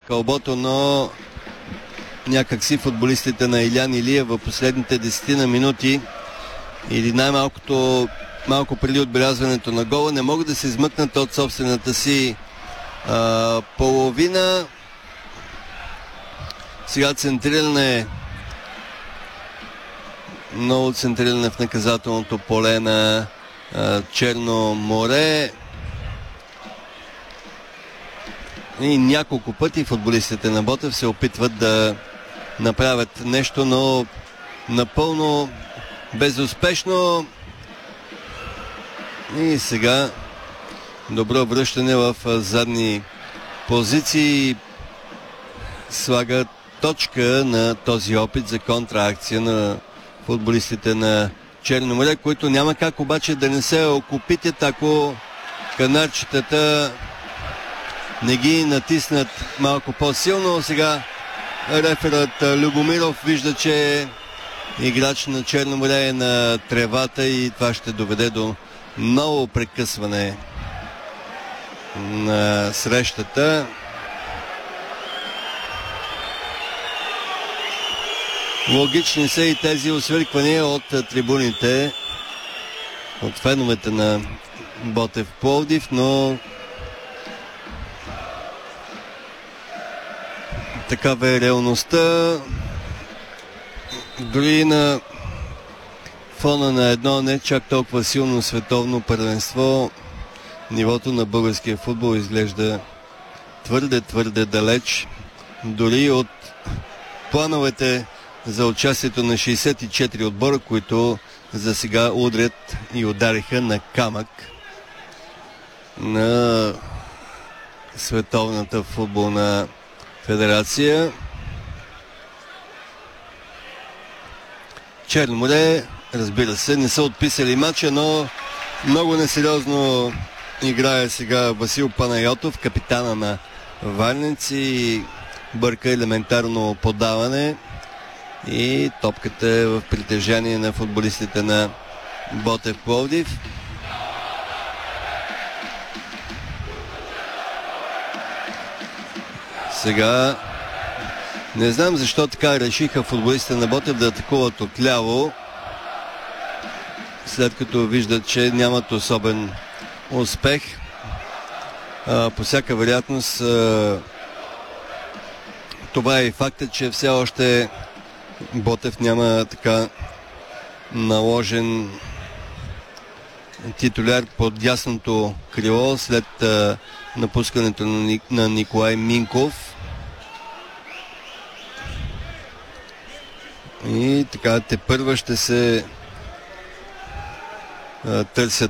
кълбото, но някакси футболистите на Илян Илиев в последните 10 минути или най-малкото малко преди отбелязването на гола не могат да се измъкнат от собствената си половина. Сега центриране, много центриране в наказателното поле на Черно море. И няколко пъти футболистите на Ботев се опитват да направят нещо, но напълно безуспешно. И сега добро връщане в задни позиции слага точка на този опит за контраакция на футболистите на Черно море, които няма как обаче да не се окупитят, ако канарчетата не ги натиснат малко по-силно. Сега реферът Любомиров вижда, че играч на Черно море е на тревата и това ще доведе до ново прекъсване на срещата. Логични са и тези освирквания от трибуните, от феновете на Ботев Пловдив, но такава е реалността. Дори на фона на едно не чак толкова силно световно първенство, нивото на българския футбол изглежда твърде далеч. Дори от плановете за участието на 64 отбора, които за сега удрят и удариха на камък на Световната футболна федерация. Черно море, разбира се, не са отписали матча, но много несериозно играе сега Васил Панайотов, капитана на Варненци, бърка елементарно подаване и топката е в притежание на футболистите на Ботев Пловдив. Сега не знам защо така решиха футболистите на Ботев да атакуват отляво, след като виждат, че нямат особен успех. По всяка вероятност това е и фактът, че все още Ботев няма така наложен титуляр под дясното крило след напускането на Николай Минков. И така тепърва ще се търсят